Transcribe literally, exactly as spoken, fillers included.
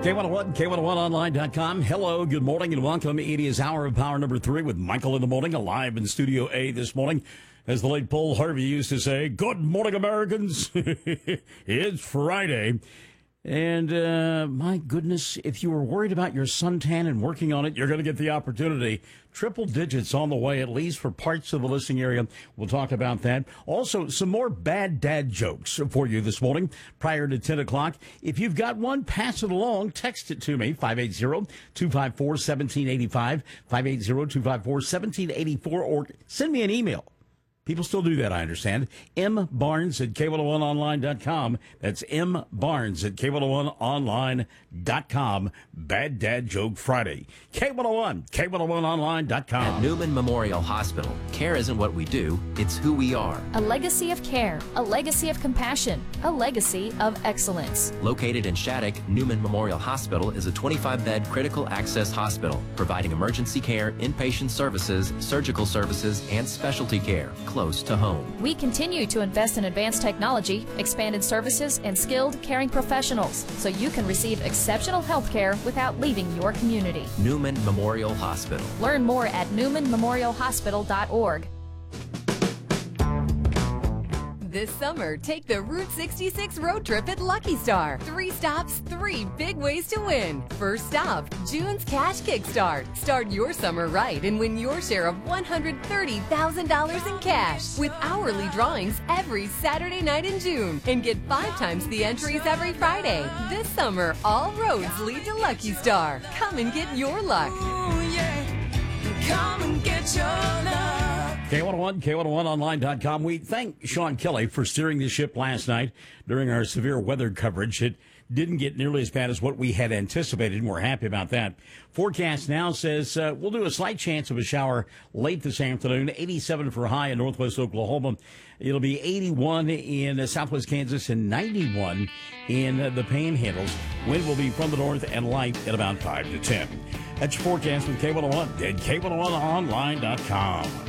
K one oh one, K one oh one online dot com. Hello, good morning, and welcome. It is Hour of Power number three with Michael in the morning, alive in Studio A this morning. As the late Paul Harvey used to say, good morning, Americans. It's Friday. And, uh, my goodness, if you were worried about your suntan and working on it, you're going to get the opportunity. Triple digits on the way, at least for parts of the listening area. We'll talk about that. Also, some more bad dad jokes for you this morning prior to ten o'clock. If you've got one, pass it along. Text it to me, five eight zero, two five four, one seven eight five, five eight zero, two five four, one seven eight four, or send me an email. People still do that, I understand. M. Barnes at K one oh one online dot com. That's M. Barnes at K one oh one online dot com. Bad Dad Joke Friday. K one oh one, K one oh one online dot com. At Newman Memorial Hospital, care isn't what we do, it's who we are. A legacy of care, a legacy of compassion, a legacy of excellence. Located in Shattuck, Newman Memorial Hospital is a twenty-five bed critical access hospital, providing emergency care, inpatient services, surgical services, and specialty care close to home. We continue to invest in advanced technology, expanded services, and skilled caring professionals so you can receive exceptional health care without leaving your community. Newman Memorial Hospital. Learn more at newman memorial hospital dot org. This summer, take the Route sixty-six road trip at Lucky Star. Three stops, three big ways to win. First stop, June's Cash Kickstart. Start your summer right and win your share of one hundred thirty thousand dollars in cash with hourly drawings every Saturday night in June. And get five times the entries every Friday. This summer, all roads lead to Lucky Star. Come and get your luck. Ooh, yeah. Come and get your luck. K one oh one, K one oh one online dot com. We thank Sean Kelly for steering the ship last night during our severe weather coverage. It didn't get nearly as bad as what we had anticipated, and we're happy about that. Forecast now says uh, we'll do a slight chance of a shower late this afternoon. eighty-seven for high in northwest Oklahoma. It'll be eighty-one in uh, southwest Kansas and ninety-one in uh, the Panhandles. Wind will be from the north and light at about five to ten. That's your forecast with K one oh one and K one oh one online dot com.